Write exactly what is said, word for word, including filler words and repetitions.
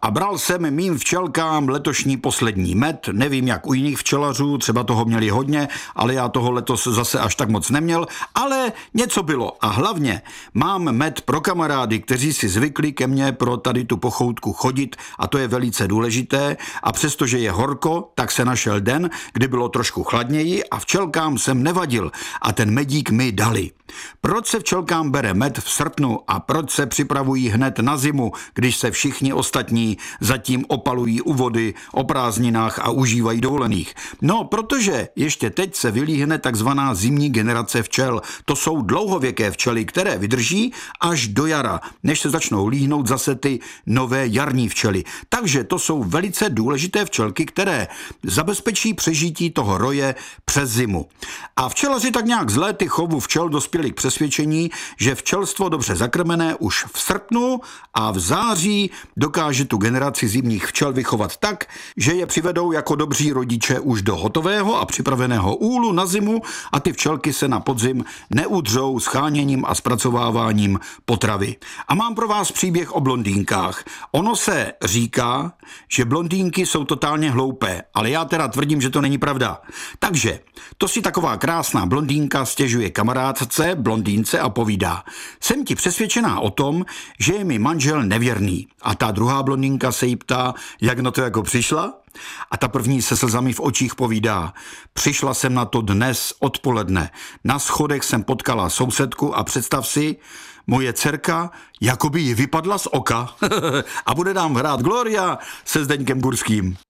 A bral jsem mým včelkám letošní poslední med, nevím jak u jiných včelařů, třeba toho měli hodně, ale já toho letos zase až tak moc neměl, ale něco bylo a hlavně mám med pro kamarády, kteří si zvykli ke mně pro tady tu pochoutku chodit a to je velice důležité a přestože je horko, tak se našel den, kdy bylo trošku chladněji a včelkám jsem nevadil a ten medík mi dali. Proč se včelkám bere med v srpnu a proč se připravují hned na zimu, když se všichni ostatní zatím opalují u vody, o prázdninách a užívají dovolených? No, protože ještě teď se vylíhne takzvaná zimní generace včel. To jsou dlouhověké včely, které vydrží až do jara, než se začnou líhnout zase ty nové jarní včely. Takže to jsou velice důležité včelky, které zabezpečí přežití toho roje přes zimu. A včelaři tak nějak z léty chovu včel dospěli k přesvědčení, že včelstvo dobře zakrmené už v srpnu a v září dokáže tu generaci zimních včel vychovat tak, že je přivedou jako dobří rodiče už do hotového a připraveného úlu na zimu a ty včelky se na podzim neudřou scháněním a zpracováváním potravy. A mám pro vás příběh o blondýnkách. Ono se říká, že blondýnky jsou totálně hloupé, ale já teda tvrdím, že to není pravda. Takže to si taková krásná blondýnka stěžuje kamarádce, blondýnce a povídá: jsem ti přesvědčená o tom, že je mi manžel nevěrný. A ta druhá blondýnka se jí ptá, jak na to jako přišla? A ta první se slzami v očích povídá: přišla jsem na to dnes odpoledne. Na schodech jsem potkala sousedku a představ si, moje dcerka jakoby ji vypadla z oka. A bude nám hrát Gloria se Zdeňkem Gurským.